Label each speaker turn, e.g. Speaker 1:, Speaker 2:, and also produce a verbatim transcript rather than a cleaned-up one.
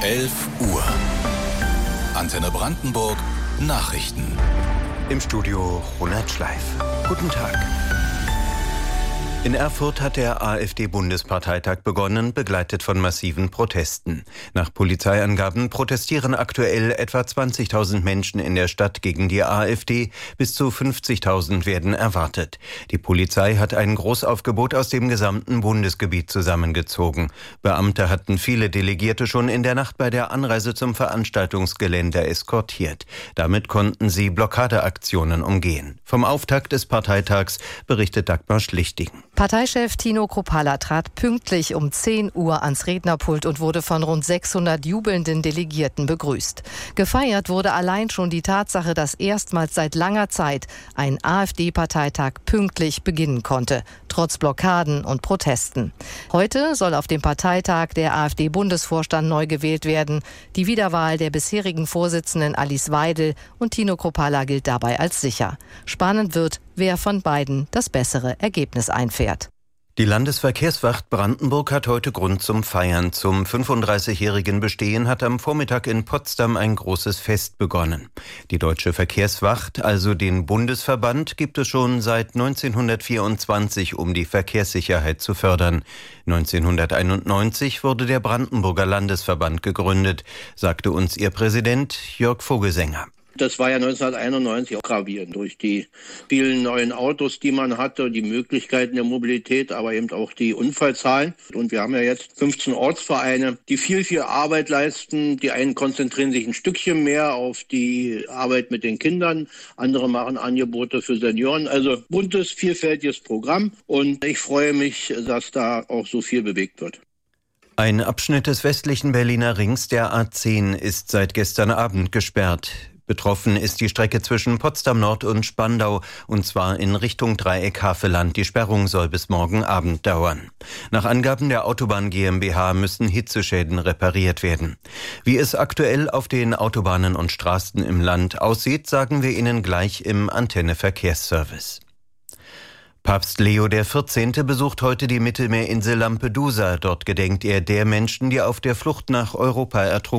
Speaker 1: elf Uhr. Antenne Brandenburg Nachrichten.
Speaker 2: Im Studio Ronald Schleif. Guten Tag. In Erfurt hat der AfD-Bundesparteitag begonnen, begleitet von massiven Protesten. Nach Polizeiangaben protestieren aktuell etwa zwanzigtausend Menschen in der Stadt gegen die AfD. Bis zu fünfzigtausend werden erwartet. Die Polizei hat ein Großaufgebot aus dem gesamten Bundesgebiet zusammengezogen. Beamte hatten viele Delegierte schon in der Nacht bei der Anreise zum Veranstaltungsgelände eskortiert. Damit konnten sie Blockadeaktionen umgehen. Vom Auftakt des Parteitags berichtet Dagmar Schlichting.
Speaker 3: Parteichef Tino Kruppalla trat pünktlich um zehn Uhr ans Rednerpult und wurde von rund sechshundert jubelnden Delegierten begrüßt. Gefeiert wurde allein schon die Tatsache, dass erstmals seit langer Zeit ein AfD-Parteitag pünktlich beginnen konnte, trotz Blockaden und Protesten. Heute soll auf dem Parteitag der AfD-Bundesvorstand neu gewählt werden. Die Wiederwahl der bisherigen Vorsitzenden Alice Weidel und Tino Kruppalla gilt dabei als sicher. Spannend wird, wer von beiden das bessere Ergebnis einfährt.
Speaker 2: Die Landesverkehrswacht Brandenburg hat heute Grund zum Feiern. Zum fünfunddreißigjährigen Bestehen hat am Vormittag in Potsdam ein großes Fest begonnen. Die Deutsche Verkehrswacht, also den Bundesverband, gibt es schon seit neunzehnhundertvierundzwanzig, um die Verkehrssicherheit zu fördern. neunzehnhunderteinundneunzig wurde der Brandenburger Landesverband gegründet, sagte uns ihr Präsident Jörg Vogelsänger.
Speaker 4: Das war ja neunzehnhunderteinundneunzig auch gravierend durch die vielen neuen Autos, die man hatte, die Möglichkeiten der Mobilität, aber eben auch die Unfallzahlen. Und wir haben ja jetzt fünfzehn Ortsvereine, die viel, viel Arbeit leisten. Die einen konzentrieren sich ein Stückchen mehr auf die Arbeit mit den Kindern, andere machen Angebote für Senioren. Also buntes, vielfältiges Programm und ich freue mich, dass da auch so viel bewegt wird.
Speaker 2: Ein Abschnitt des westlichen Berliner Rings, der A zehn, ist seit gestern Abend gesperrt. Betroffen ist die Strecke zwischen Potsdam Nord und Spandau, und zwar in Richtung Dreieck Havelland. Die Sperrung soll bis morgen Abend dauern. Nach Angaben der Autobahn GmbH müssen Hitzeschäden repariert werden. Wie es aktuell auf den Autobahnen und Straßen im Land aussieht, sagen wir Ihnen gleich im Antenne Verkehrsservice. Papst Leo der Vierzehnte besucht heute die Mittelmeerinsel Lampedusa. Dort gedenkt er der Menschen, die auf der Flucht nach Europa ertrunken